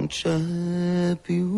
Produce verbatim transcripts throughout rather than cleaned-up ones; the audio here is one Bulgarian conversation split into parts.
non c'è più.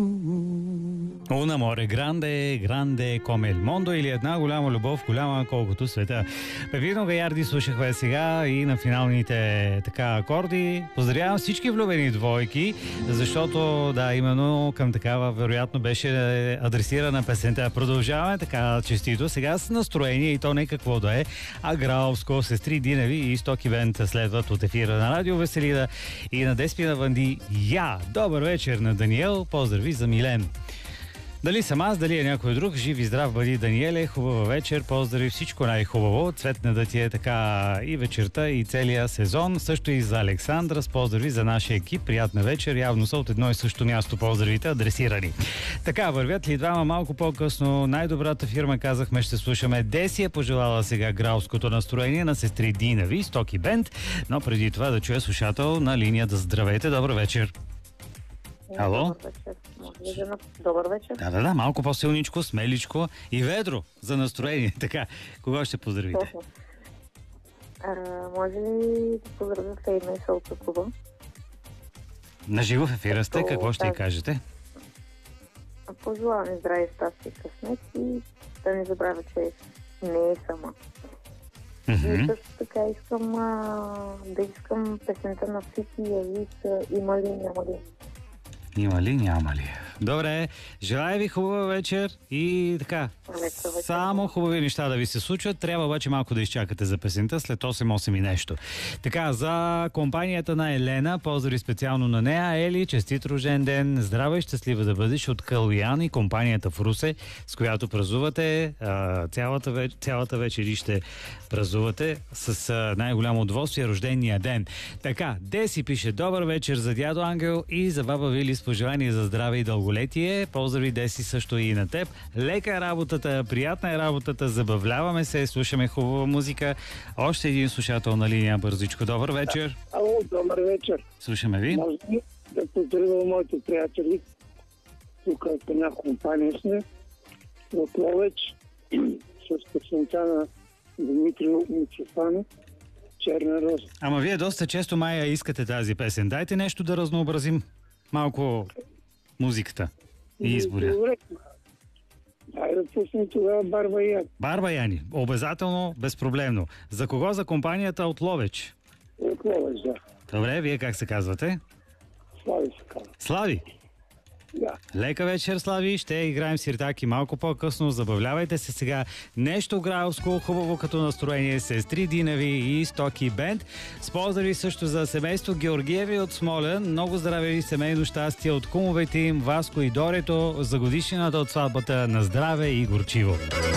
Un amore grande, grande come il mondo или една голяма любов, голяма колкото света. Пепино Гаярди слушахме сега и на финалните така акорди. Поздравявам всички влюбени двойки, защото да, именно към такава вероятно беше адресирана песента. Продължаваме така честито. Сега с настроение и то не какво да е, а Граовско, сестри Диневи и Стоки Бенд следват от ефира на Радио Веселина и на Деспина Ванди. Я! Добър вечер на Даниел. Поздрави за Милен. Дали съм аз, дали е някой друг, жив и здрав бъди, Даниеле, хубава вечер, поздрави, всичко най-хубаво, цветна да ти е така и вечерта, и целия сезон, също и за Александра, с поздрави за нашия екип, приятна вечер, явно са от едно и също място поздравите адресирани. Така, вървят ли двама малко по-късно, най-добрата фирма, казахме, ще слушаме. Деси е пожелала сега грауското настроение на сестри Диневи, Стоки Бенд, но преди това да чуя слушател на линията. Здравейте, добър вечер. Ало? Добър вечер. Може ли да... Добър вечер. Да, да, да, малко по-силничко, смеличко и ведро за настроение. Така, кого ще поздравите? А, може ли да поздравя Фейма и Сълта Клуба? На живо в ефира сте, какво ще й кажете? Пожелавам здраве, щастие и късмет и да не забравя, че не е сама. Mm-hmm. И също така искам а, да искам песента на Фики и Авис "Има ли, няма ли". Има ли, няма ли? Добре, желая ви хубава вечер и така, само хубави неща да ви се случват. Трябва обаче малко да изчакате за песента след осем-осем и нещо. Така, за компанията на Елена, поздрави специално на нея. Ели, честит рожден ден, здрава и щастлива да бъдеш от Калуян и компанията в Русе, с която празнувате цялата, веч... цялата вечер и ще празнувате с най-голямо удоволствие рождения ден. Така, Деси пише: добър вечер за дядо Ангел и за баба Вили с пожелание за здраве и дълголетие. Поздрави, Деси, също и на теб. Лека е работата, приятна е работата, забавляваме се, слушаме хубава музика. Още един слушател на линия бързичко. Добър вечер. Ало, добър вечер. Слушаме ви. Може да поздравя моите приятели. Тук в една компания сме от Ловеч с песента на Димитри Мицефано "Черна роза". Ама вие доста често, Майя, искате тази песен. Дайте нещо да разнообразим малко музиката и изборя. Добре. Дай да пуснем тогава Барба Яни. Барба Яни. Обязателно, безпроблемно. За кого? За компанията от Ловеч? От Ловеч, да. Добре, вие как се казвате? Слави се казва. Слави? Да. Лека вечер, Слави. Ще играем сиртаки малко по-късно. Забавлявайте се сега. Нещо грауско, хубаво като настроение. Сестри Диневи и Стоки Бенд. С поздрави също за семейство Георгиеви от Смолян. Много здраве и семейно щастие от кумовете им Васко и Дорето за годишнината от сватбата. На здраве и горчиво.